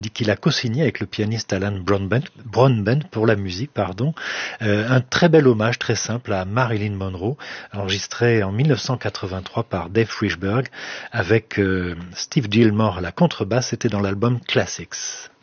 dit qu'il a co-signé avec le pianiste Alan Broadbent pour la musique, un très bel hommage très simple à Marilyn Monroe, enregistré en 1983 par Dave Frishberg avec Steve Gilmore à la contrebasse. C'était dans l'album Classics.